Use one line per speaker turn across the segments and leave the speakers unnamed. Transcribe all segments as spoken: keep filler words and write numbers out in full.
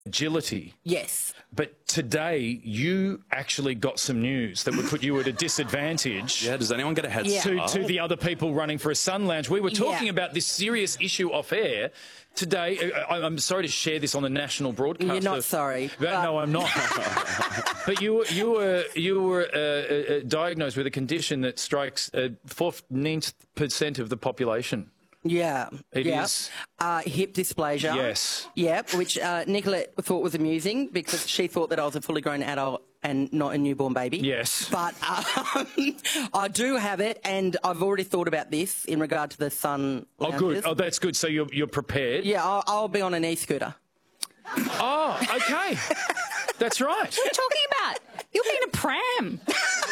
agility.
Yes.
But today, you actually got some news that would put you at a disadvantage.
Yeah, does anyone get a head
Yeah.
start?
To, to the other people running for a sun lounge. We were talking
Yeah.
about this serious issue off air today. I, I'm sorry to share this on the national broadcast.
You're not
of-
sorry.
But,
but-
no, I'm not. But you, you were you were uh, uh, diagnosed with a condition that strikes uh, fourteen percent of the population.
Yeah.
It
yeah.
is-
Uh, hip dysplasia.
Yes.
Yep, which uh, Nicolette thought was amusing because she thought that I was a fully grown adult and not a newborn baby.
Yes.
But um, I do have it, and I've already thought about this in regard to the sun
Oh, good.
lounges.
Oh, that's good. So you're you're prepared.
Yeah, I'll, I'll be on an e-scooter.
Oh, okay. That's right.
What are you talking about? You'll be in a pram.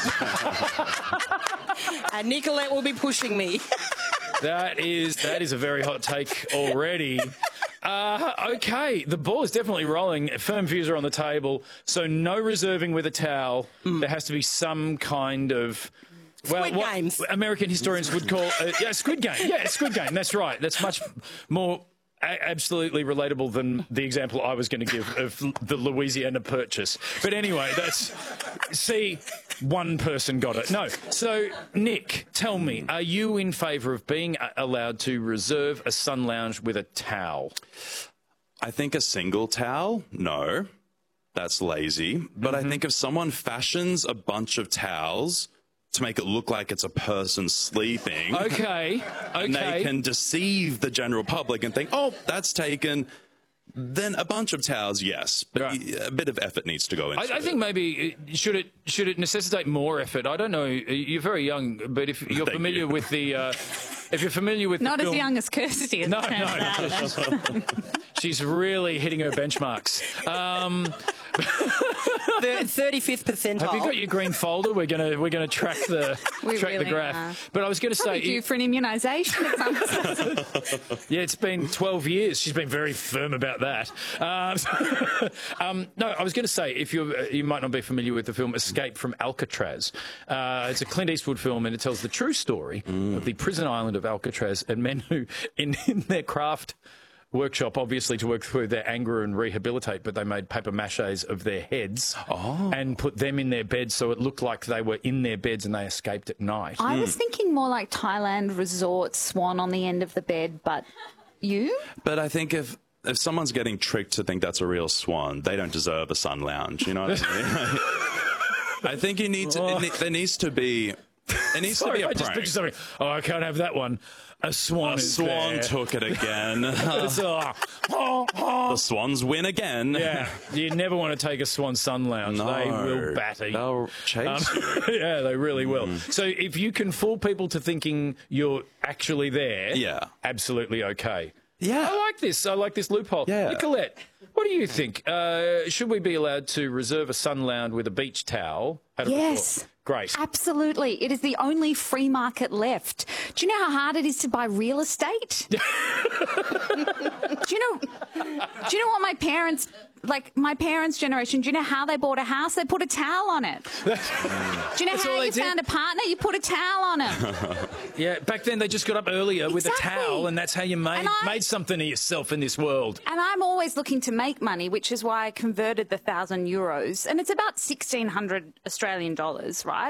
And Nicolette will be pushing me.
That is that is a very hot take already. Uh, okay, the ball is definitely rolling. Firm views are on the table. So no reserving with a towel.
Mm.
There has to be some kind of... Well,
Squid
what
Games.
American historians would call... Uh, yeah, Squid Game. Yeah, Squid Game. That's right. That's much more... A- absolutely relatable than the example I was going to give of the Louisiana Purchase. But anyway, that's... See, one person got it. No. So, Nick, tell me, are you in favour of being a- allowed to reserve a sun lounge with a towel?
I think a single towel, no. That's lazy. But
Mm-hmm.
I think if someone fashions a bunch of towels to make it look like it's a person sleeping...
Okay,
And they
okay.
can deceive the general public and think, oh, that's taken. Then a bunch of towels, yes, but
Right.
a bit of effort needs to go into
I, I
it.
think maybe uh, should it should it necessitate more effort? I don't know. You're very young, but if you're
Thank
familiar
you.
with the, uh, if you're familiar with
Not
the
as
film,
young as Kirsty, as
No,
it turns
no.
out.
she's really hitting her benchmarks. Um,
The thirty-fifth percentile.
have you got your green folder? We're gonna we're gonna track the
We
track the
really
graph.
are.
But I was going to
Probably
say,
due for an immunisation at some point.
yeah, it's been twelve years. She's been very firm about that. Um, um, no, I was going to say, if you you might not be familiar with the film Escape from Alcatraz. Uh, it's a Clint Eastwood film, and it tells the true story of the prison island of Alcatraz and men who, in, in their craft workshop, obviously to work through their anger and rehabilitate, but they made paper maches of their heads and put them in their beds so it looked like they were in their beds and they escaped at night.
I was thinking more like Thailand resort swan on the end of the bed, but you?
But I think if if someone's getting tricked to think that's a real swan, they don't deserve a sun lounge. You know what I mean? I think you need to. It, ne- there needs to be. It needs
Sorry,
to
I
be a
just
prank.
pictured something. Oh, I can't have that one. A swan
A
is
swan
there.
took it again.
It's, uh, oh, oh.
The swans win again.
Yeah, you never want to take a swan sun lounge.
No.
They will batter you.
They'll chase you.
Yeah, they really will. So if you can fool people to thinking you're actually there,
Yeah.
absolutely okay.
Yeah.
I like this. I like this loophole.
Yeah.
Nicolette, what do you think? Uh, should we be allowed to reserve a sun lounge with a beach towel at a
Yes.
resort? Great.
Absolutely. It is the only free market left. Do you know how hard it is to buy real estate? do you know do you know what my parents like my parents' generation, do you know how they bought a house? They put a towel on it. Do you know
That's all
how
they
you
did.
found a partner? You put a towel on it.
Yeah, back then they just got up earlier with a
Exactly.
towel, and that's how you made
And I-
made something of yourself in this world.
And I'm always looking to make money, which is why I converted the thousand euros. And it's about sixteen hundred Australian dollars, right?